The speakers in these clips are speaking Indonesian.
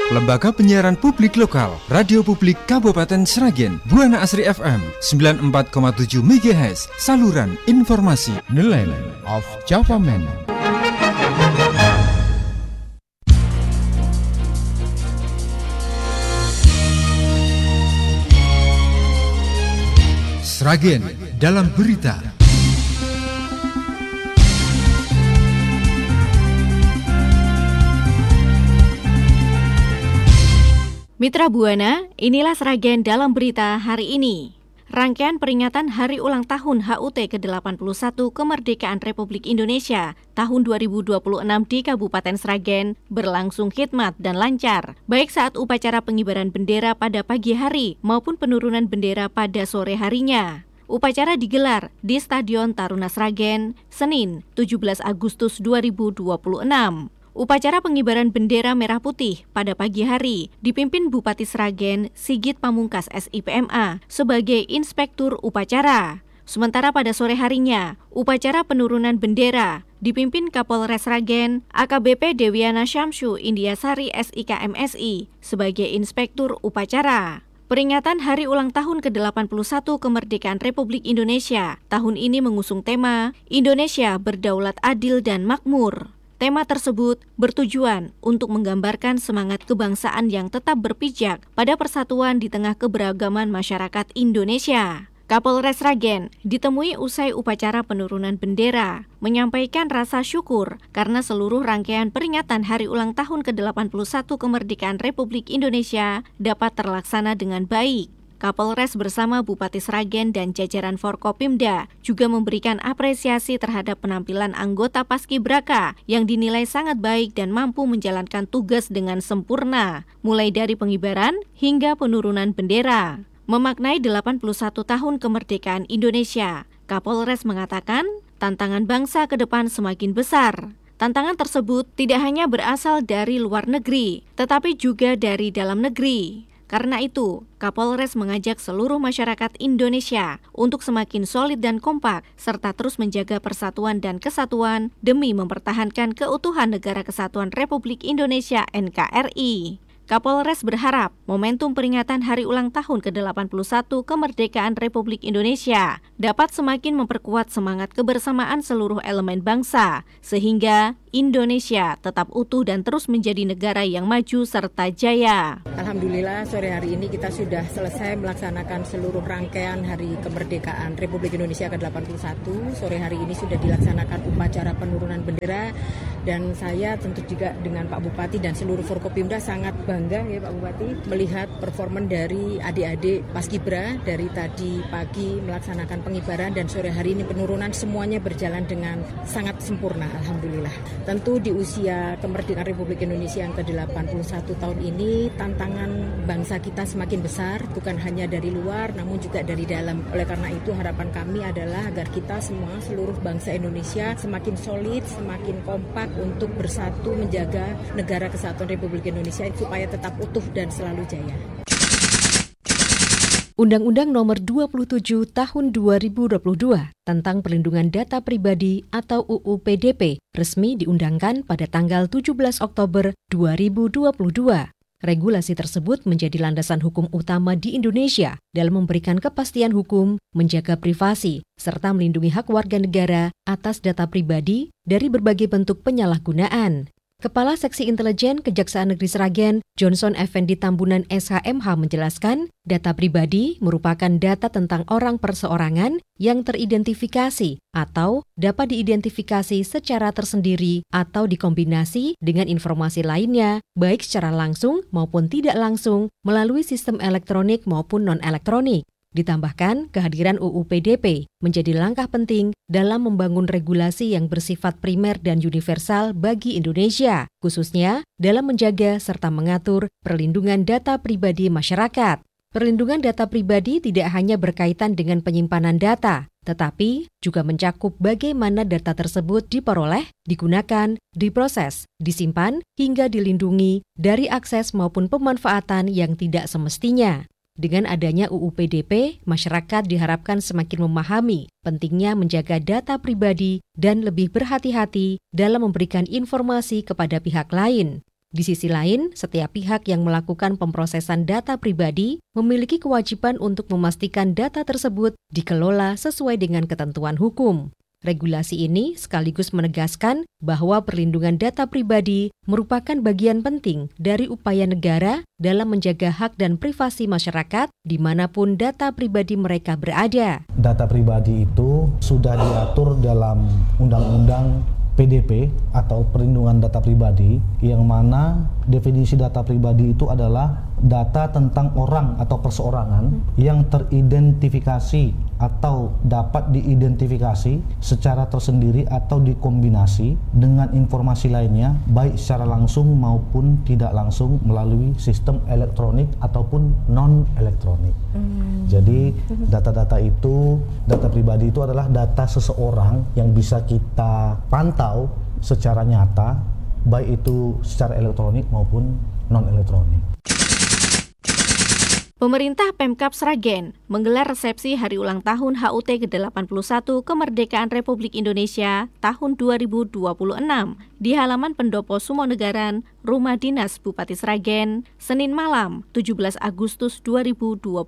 Lembaga Penyiaran Publik Lokal, Radio Publik Kabupaten Sragen, Buana Asri FM 94,7 MHz, saluran informasi. Nelayan of Java Man. Sragen dalam berita. Mitra Buana, inilah Sragen dalam berita hari ini. Rangkaian peringatan Hari Ulang Tahun HUT ke-81 Kemerdekaan Republik Indonesia tahun 2026 di Kabupaten Sragen berlangsung khidmat dan lancar, baik saat upacara pengibaran bendera pada pagi hari maupun penurunan bendera pada sore harinya. Upacara digelar di Stadion Taruna Sragen, Senin, 17 Agustus 2026. Upacara pengibaran bendera merah putih pada pagi hari dipimpin Bupati Sragen Sigit Pamungkas SIPMA sebagai inspektur upacara. Sementara pada sore harinya, upacara penurunan bendera dipimpin Kapolres Sragen AKBP Dewiana Syamsu Indiasari SIKMSI sebagai inspektur upacara. Peringatan Hari Ulang Tahun ke-81 Kemerdekaan Republik Indonesia tahun ini mengusung tema Indonesia Berdaulat Adil dan Makmur. Tema tersebut bertujuan untuk menggambarkan semangat kebangsaan yang tetap berpijak pada persatuan di tengah keberagaman masyarakat Indonesia. Kapolres Sragen ditemui usai upacara penurunan bendera, menyampaikan rasa syukur karena seluruh rangkaian peringatan Hari Ulang Tahun ke-81 Kemerdekaan Republik Indonesia dapat terlaksana dengan baik. Kapolres bersama Bupati Sragen dan jajaran Forkopimda juga memberikan apresiasi terhadap penampilan anggota Paskibraka yang dinilai sangat baik dan mampu menjalankan tugas dengan sempurna, mulai dari pengibaran hingga penurunan bendera. Memaknai 81 tahun kemerdekaan Indonesia, Kapolres mengatakan tantangan bangsa ke depan semakin besar. Tantangan tersebut tidak hanya berasal dari luar negeri, tetapi juga dari dalam negeri. Karena itu, Kapolres mengajak seluruh masyarakat Indonesia untuk semakin solid dan kompak, serta terus menjaga persatuan dan kesatuan demi mempertahankan keutuhan Negara Kesatuan Republik Indonesia NKRI. Kapolres berharap momentum peringatan Hari Ulang Tahun ke-81 Kemerdekaan Republik Indonesia dapat semakin memperkuat semangat kebersamaan seluruh elemen bangsa, sehingga Indonesia tetap utuh dan terus menjadi negara yang maju serta jaya. Alhamdulillah sore hari ini kita sudah selesai melaksanakan seluruh rangkaian Hari Kemerdekaan Republik Indonesia ke-81. Sore hari ini sudah dilaksanakan upacara penurunan bendera dan saya tentu juga dengan Pak Bupati dan seluruh Forkopimda sangat bangga ya Pak Bupati melihat performa dari adik-adik Paskibra dari tadi pagi melaksanakan pengibaran dan sore hari ini penurunan, semuanya berjalan dengan sangat sempurna Alhamdulillah. Tentu di usia kemerdekaan Republik Indonesia yang ke-81 tahun ini tantangan bangsa kita semakin besar, bukan hanya dari luar namun juga dari dalam. Oleh karena itu harapan kami adalah agar kita semua seluruh bangsa Indonesia semakin solid, semakin kompak untuk bersatu menjaga Negara Kesatuan Republik Indonesia supaya tetap utuh dan selalu jaya. Undang-Undang Nomor 27 Tahun 2022 tentang Perlindungan Data Pribadi atau UU PDP resmi diundangkan pada tanggal 17 Oktober 2022. Regulasi tersebut menjadi landasan hukum utama di Indonesia dalam memberikan kepastian hukum, menjaga privasi, serta melindungi hak warga negara atas data pribadi dari berbagai bentuk penyalahgunaan. Kepala Seksi Intelijen Kejaksaan Negeri Sragen, Johnson Effendi Tambunan SHMH menjelaskan, data pribadi merupakan data tentang orang perseorangan yang teridentifikasi atau dapat diidentifikasi secara tersendiri atau dikombinasi dengan informasi lainnya, baik secara langsung maupun tidak langsung melalui sistem elektronik maupun non-elektronik. Ditambahkan, kehadiran UU PDP menjadi langkah penting dalam membangun regulasi yang bersifat primer dan universal bagi Indonesia, khususnya dalam menjaga serta mengatur perlindungan data pribadi masyarakat. Perlindungan data pribadi tidak hanya berkaitan dengan penyimpanan data, tetapi juga mencakup bagaimana data tersebut diperoleh, digunakan, diproses, disimpan, hingga dilindungi dari akses maupun pemanfaatan yang tidak semestinya. Dengan adanya UU PDP, masyarakat diharapkan semakin memahami pentingnya menjaga data pribadi dan lebih berhati-hati dalam memberikan informasi kepada pihak lain. Di sisi lain, setiap pihak yang melakukan pemrosesan data pribadi memiliki kewajiban untuk memastikan data tersebut dikelola sesuai dengan ketentuan hukum. Regulasi ini sekaligus menegaskan bahwa perlindungan data pribadi merupakan bagian penting dari upaya negara dalam menjaga hak dan privasi masyarakat dimanapun data pribadi mereka berada. Data pribadi itu sudah diatur dalam Undang-Undang PDP atau Perlindungan Data Pribadi, yang mana definisi data pribadi itu adalah data tentang orang atau perseorangan yang teridentifikasi atau dapat diidentifikasi secara tersendiri atau dikombinasi dengan informasi lainnya, baik secara langsung maupun tidak langsung melalui sistem elektronik ataupun non-elektronik. Jadi data-data pribadi itu adalah data seseorang yang bisa kita pantau secara nyata, baik itu secara elektronik maupun non-elektronik. Pemerintah Pemkab Sragen menggelar resepsi hari ulang tahun HUT ke-81 Kemerdekaan Republik Indonesia tahun 2026 di halaman Pendopo Sumonegaran, Rumah Dinas Bupati Sragen, Senin malam 17 Agustus 2026.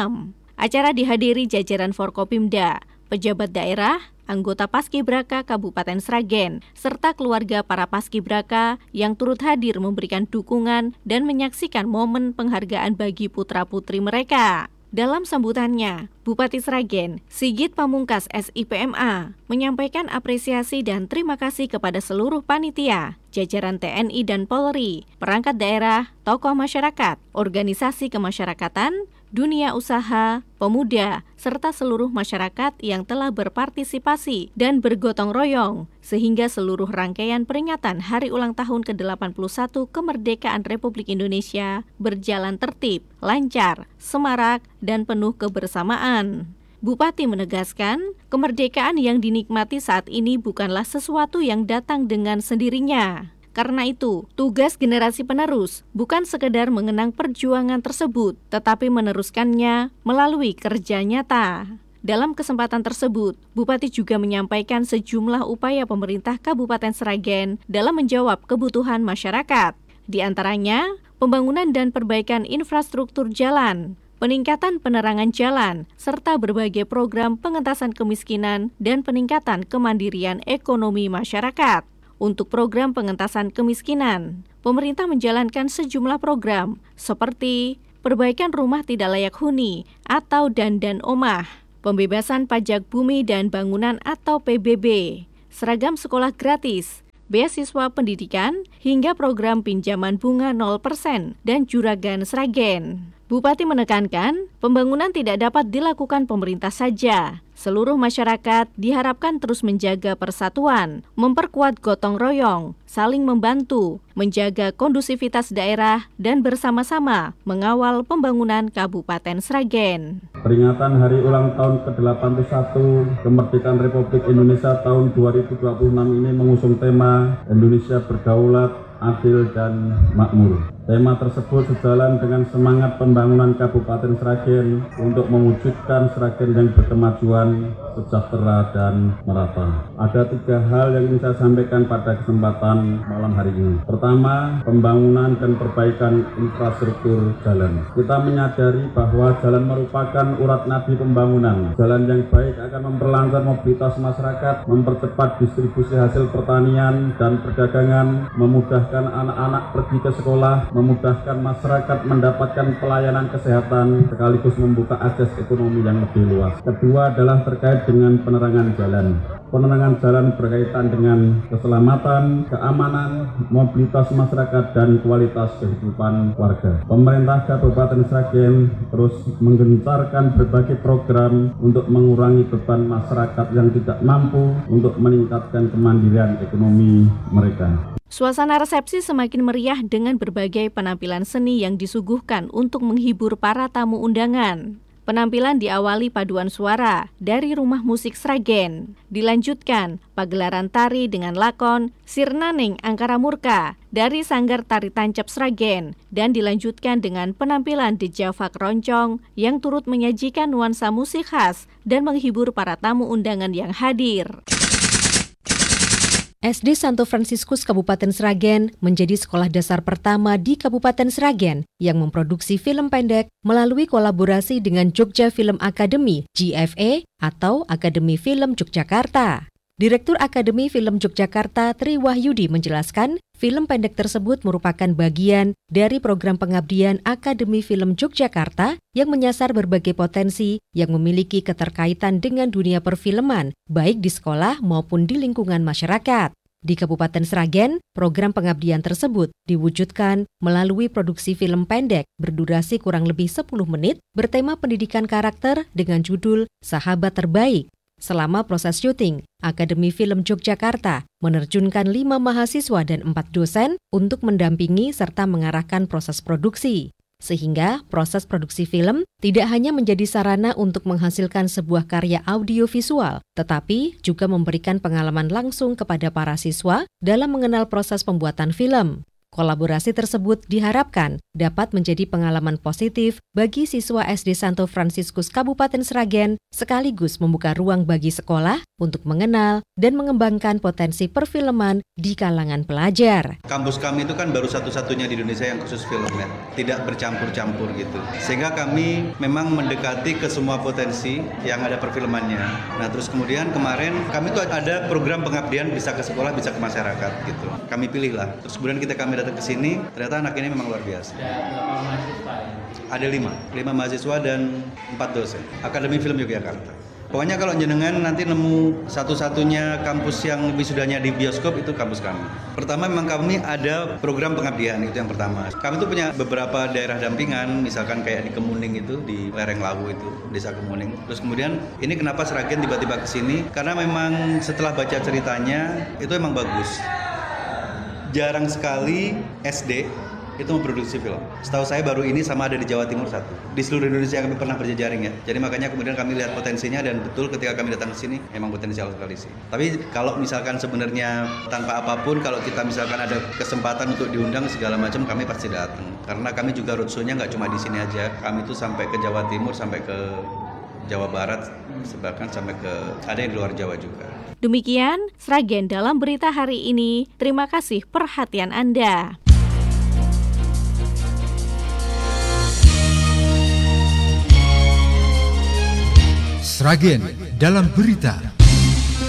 Acara dihadiri jajaran Forkopimda, pejabat daerah, anggota Paskibraka Kabupaten Sragen, serta keluarga para Paskibraka yang turut hadir memberikan dukungan dan menyaksikan momen penghargaan bagi putra-putri mereka. Dalam sambutannya, Bupati Sragen, Sigit Pamungkas SIPMA, menyampaikan apresiasi dan terima kasih kepada seluruh panitia, jajaran TNI dan Polri, perangkat daerah, tokoh masyarakat, organisasi kemasyarakatan, dunia usaha, pemuda, serta seluruh masyarakat yang telah berpartisipasi dan bergotong royong, sehingga seluruh rangkaian peringatan Hari Ulang Tahun ke-81 Kemerdekaan Republik Indonesia berjalan tertib, lancar, semarak, dan penuh kebersamaan. Bupati menegaskan, kemerdekaan yang dinikmati saat ini bukanlah sesuatu yang datang dengan sendirinya. Karena itu, tugas generasi penerus bukan sekedar mengenang perjuangan tersebut, tetapi meneruskannya melalui kerja nyata. Dalam kesempatan tersebut, Bupati juga menyampaikan sejumlah upaya pemerintah Kabupaten Sragen dalam menjawab kebutuhan masyarakat. Di antaranya, pembangunan dan perbaikan infrastruktur jalan, peningkatan penerangan jalan, serta berbagai program pengentasan kemiskinan dan peningkatan kemandirian ekonomi masyarakat. Untuk program pengentasan kemiskinan, pemerintah menjalankan sejumlah program seperti perbaikan rumah tidak layak huni atau dandan omah, pembebasan pajak bumi dan bangunan atau PBB, seragam sekolah gratis, beasiswa pendidikan, hingga program pinjaman bunga 0% dan Juragan Sragen. Bupati menekankan, pembangunan tidak dapat dilakukan pemerintah saja. Seluruh masyarakat diharapkan terus menjaga persatuan, memperkuat gotong royong, saling membantu, menjaga kondusivitas daerah, dan bersama-sama mengawal pembangunan Kabupaten Sragen. Peringatan Hari Ulang Tahun ke-81 Kemerdekaan Republik Indonesia tahun 2026 ini mengusung tema Indonesia Berdaulat, Adil, dan Makmur. Tema tersebut sejalan dengan semangat pembangunan Kabupaten Sragen untuk mewujudkan Sragen yang berkemajuan, sejahtera, dan merata. Ada 3 hal yang ingin saya sampaikan pada kesempatan malam hari ini. Pertama, pembangunan dan perbaikan infrastruktur jalan. Kita menyadari bahwa jalan merupakan urat nadi pembangunan. Jalan yang baik akan memperlancar mobilitas masyarakat, mempercepat distribusi hasil pertanian dan perdagangan, memudahkan anak-anak pergi ke sekolah, memudahkan masyarakat mendapatkan pelayanan kesehatan, sekaligus membuka akses ekonomi yang lebih luas. Kedua adalah terkait dengan penerangan jalan. Penerangan jalan berkaitan dengan keselamatan, keamanan, mobilitas masyarakat, dan kualitas kehidupan warga. Pemerintah Kabupaten Sragen terus menggencarkan berbagai program untuk mengurangi beban masyarakat yang tidak mampu untuk meningkatkan kemandirian ekonomi mereka. Suasana resepsi semakin meriah dengan berbagai penampilan seni yang disuguhkan untuk menghibur para tamu undangan. Penampilan diawali paduan suara dari Rumah Musik Sragen. Dilanjutkan pagelaran tari dengan lakon Sirnaning Angkara Murka dari Sanggar Tari Tancap Sragen, dan dilanjutkan dengan penampilan Dejavak Roncong yang turut menyajikan nuansa musik khas dan menghibur para tamu undangan yang hadir. SD Santo Fransiskus Kabupaten Sragen menjadi sekolah dasar pertama di Kabupaten Sragen yang memproduksi film pendek melalui kolaborasi dengan Jogja Film Academy (JFA) atau Akademi Film Yogyakarta. Direktur Akademi Film Yogyakarta Tri Wahyudi menjelaskan, film pendek tersebut merupakan bagian dari program pengabdian Akademi Film Yogyakarta yang menyasar berbagai potensi yang memiliki keterkaitan dengan dunia perfilman, baik di sekolah maupun di lingkungan masyarakat. Di Kabupaten Sragen, program pengabdian tersebut diwujudkan melalui produksi film pendek berdurasi kurang lebih 10 menit bertema pendidikan karakter dengan judul Sahabat Terbaik. Selama proses syuting, Akademi Film Yogyakarta menerjunkan 5 mahasiswa dan 4 dosen untuk mendampingi serta mengarahkan proses produksi. Sehingga proses produksi film tidak hanya menjadi sarana untuk menghasilkan sebuah karya audiovisual, tetapi juga memberikan pengalaman langsung kepada para siswa dalam mengenal proses pembuatan film. Kolaborasi tersebut diharapkan dapat menjadi pengalaman positif bagi siswa SD Santo Fransiskus Kabupaten Sragen, sekaligus membuka ruang bagi sekolah untuk mengenal dan mengembangkan potensi perfilman di kalangan pelajar. Kampus kami itu kan baru satu-satunya di Indonesia yang khusus film, ya. Tidak bercampur-campur gitu. Sehingga kami memang mendekati ke semua potensi yang ada perfilmannya. Nah terus kemudian kemarin kami tuh ada program pengabdian bisa ke sekolah, bisa ke masyarakat gitu. Kami pilih lah. Terus kemudian kami datang ke sini, ternyata anak ini memang luar biasa. Ada 5 mahasiswa dan 4 dosen. Akademi Film Yogyakarta. Pokoknya kalau jenengan nanti nemu satu-satunya kampus yang wisudanya di bioskop, itu kampus kami. Pertama memang kami ada program pengabdian, itu yang pertama. Kami tuh punya beberapa daerah dampingan, misalkan kayak di Kemuning itu, di lereng Lawu itu, desa Kemuning. Terus kemudian ini kenapa Sragen tiba-tiba ke sini? Karena memang setelah baca ceritanya, itu emang bagus. Jarang sekali SD itu memproduksi film. Setahu saya baru ini sama ada di Jawa Timur 1. Di seluruh Indonesia kami pernah berjejaring ya. Jadi makanya kemudian kami lihat potensinya dan betul ketika kami datang ke sini memang potensial sekali sih. Tapi kalau misalkan sebenarnya tanpa apapun, kalau kita misalkan ada kesempatan untuk diundang segala macam, kami pasti datang. Karena kami juga roadshow-nya nggak cuma di sini aja. Kami tuh sampai ke Jawa Timur, sampai ke Jawa Barat, bahkan sampai ke ada yang di luar Jawa juga. Demikian Sragen dalam berita hari ini. Terima kasih perhatian Anda. Sragen dalam berita.